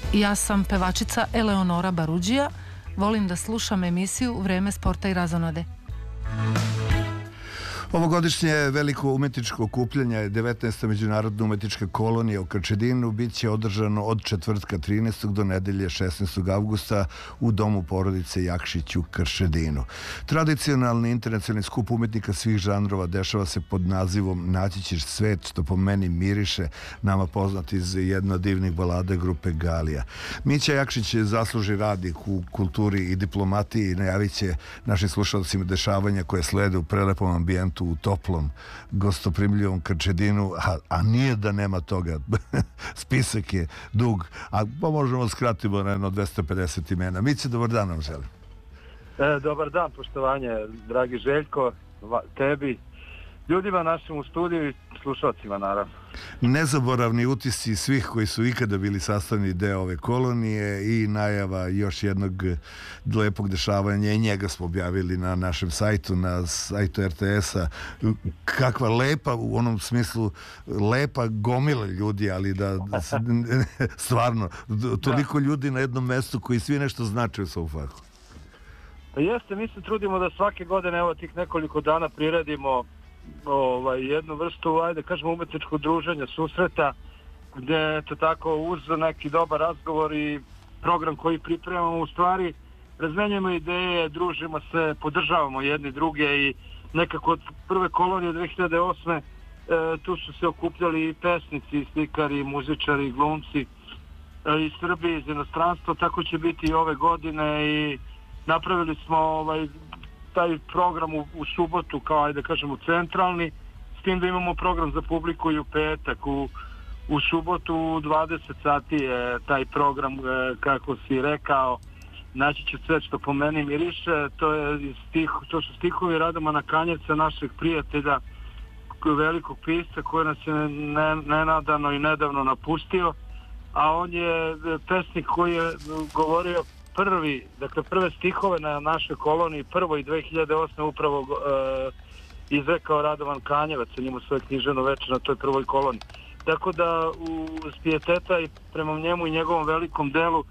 Ja sam pevačica Eleonora Baruđija. Volim da slušam emisiju Vreme sporta i razonode. Ovogodišnje veliko umetničko okupljanje 19. međunarodna umetnička kolonija u Krčedinu bit će održano od četvrtka 13. do nedelje 16. avgusta u domu porodice Jakšić u Krčedinu. Tradicionalni internacionalni skup umetnika svih žanrova dešava se pod nazivom Naći ćeš svet, što po meni miriše, nama poznat iz jedno od divnih balada grupe Galija. Mića Jakšić je zaslužni radnik u kulturi i diplomatiji i najavit će našim slušalcima dešavanja koje slede u prelepom ambijentu u toplom, gostoprimljivom Krčedinu, a nije da nema toga. Spisak je dug, a možemo skratiti na jedno 250 imena. Miće, dobar dan vam želim. Dobar dan, poštovanje, dragi Željko, tebi, ljudima našim u studiju i slušalcima, naravno. Nezaboravni utisci svih koji su ikada bili sastavni deo ove kolonije i najava još jednog lepog dešavanja, i njega smo objavili na našem sajtu, na sajtu RTS-a. Kakva lepa, u onom smislu lepa gomila ljudi, ali da stvarno toliko ljudi na jednom mestu koji svi nešto znače u svom fahu. Pa jeste, mi se trudimo da svake godine, evo, tih nekoliko dana priredimo jednu vrstu, ajde kažemo, umetničkog druženja, susreta, gde eto tako uz neki dobar razgovor i program koji pripremamo, u stvari razmenjujemo ideje, družimo se, podržavamo jedni druge i nekako od prve kolonije 2008. Tu su se okupljali i pesnici, i slikari, i muzičari, i glumci iz Srbije, iz inostranstva, tako će biti i ove godine i napravili smo taj program u subotu kao, ajde kažemo, centralni, s tim da imamo program za publiku i u petak. U subotu u 20 sati je taj program, kako si rekao, Naći će svet, što po meni miriše. To su stihovi Radomana Kanjevca, našeg prijatelja, velikog pisca koji nas je nenadano i nedavno napustio, a on je pesnik koji je govorio prve stihove na našoj koloniji, prvo i 2008. upravo izrekao Radovan Kanjevac, sa njemu svoje književno veče na toj prvoj koloniji. Tako da uz pijeteta i prema njemu i njegovom velikom delu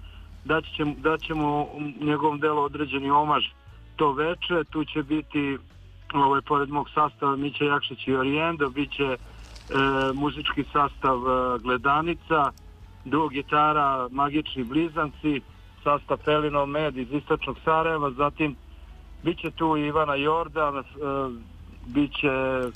daćemo njegovom delu određeni omaž to veče. Tu će biti pored mog sastava Mića Jakšić i Orijendo, bit će muzički sastav Gledanica, duo gitara Magični blizanci, sastav Felinov med iz istočnog Sarajeva, zatim bit će tu Ivana Jordan, bit će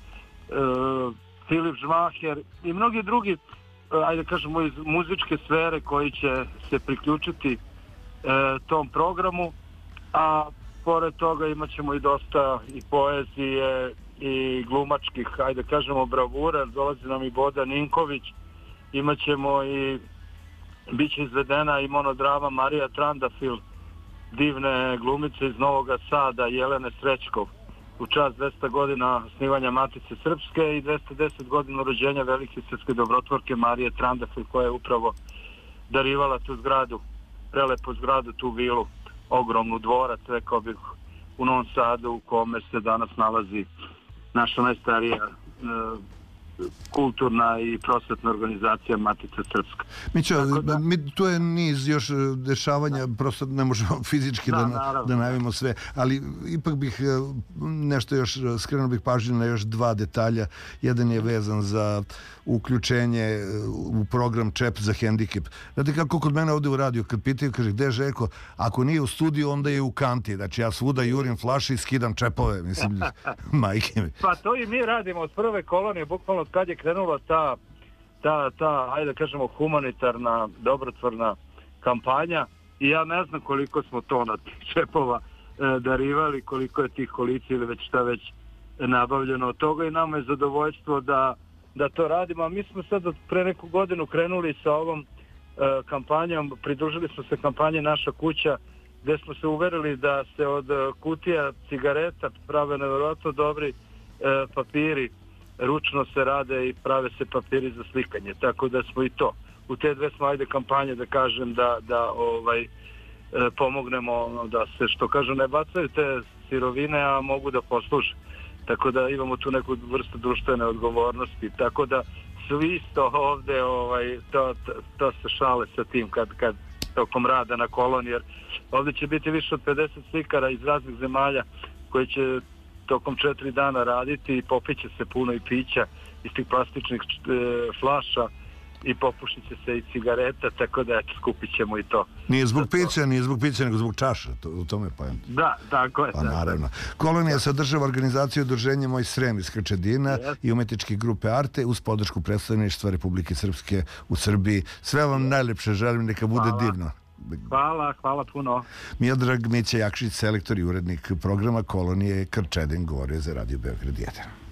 Filip Žmaher i mnogi drugi, ajde kažemo, iz muzičke sfere koji će se priključiti tom programu, a pored toga imat ćemo i dosta i poezije i glumačkih, ajde kažemo, bravura. Dolazi nam i Boda Ninković, imat ćemo i biće izvedena i monodrama Marija Trandafil, divne glumice iz Novog Sada, Jelene Srećkov, u čast 200 godina osnivanja Matice Srpske i 210 godina rođenja velike srpske dobrotvorke Marije Trandafil, koja je upravo darivala tu zgradu, prelepu zgradu, tu vilu, ogromnu dvorac, rekao bih, u Novom Sadu, u kome se danas nalazi naša najstarija kulturna i prosvetna organizacija Matica Srpska. Mićo, tu je niz još dešavanja, prosto ne možemo fizički da najavimo sve, ali ipak bih nešto još, skrenuo bih pažnju na još dva detalja. Jedan je vezan za uključenje u program Čep za hendikep. Znate kako kod mene ovde u radiju, kad pitaju, kaže, gde je Željko? Ako nije u studiju, onda je u kanti. Znači, ja svuda jurim flaše i skidam čepove, mislim, majke mi. Pa to i mi radimo od prve kolonije, bukvalno od kad je krenula ta, ajde kažemo, humanitarna, dobrotvorna kampanja, i ja ne znam koliko smo tona tih čepova darivali, koliko je tih kolica ili već šta već nabavljeno od toga, i nama je zadovoljstvo da to radimo. A mi smo sad od pre neku godinu krenuli sa ovom kampanjom, pridružili smo se kampanji Naša kuća, gde smo se uverili da se od kutija cigareta prave nevjerojatno dobri papiri, ručno se rade i prave se papiri za slikanje, tako da smo i to u te dve smo, ajde, kampanje, da kažem, da pomognemo da se, što kažu, ne bacaju te sirovine, a mogu da posluže. Tako da imamo tu neku vrstu društvene odgovornosti, tako da svi isto ovde to se šale sa tim kad tokom rada na koloniji, jer ovdje će biti više od 50 slikara iz raznih zemalja koji će tokom 4 dana raditi i popiće se puno i pića iz tih plastičnih flaša i popušit će se i cigareta, tako da skupit ćemo i to. Nije zbog pića, nego zbog čaša, u tome pa je. Da, tako je. Pa naravno. Kolonija sadržava organizaciju udruženja Moj Srem iz Krčedina i umetničke grupe Arte uz podršku predstavništva Republike Srpske u Srbiji. Sve vam najlepše želim, neka bude divno. Hvala puno. Miodrag Mića Jakšić, selektor i urednik programa Kolonije Krčedin, govorio za Radio Beograd 1.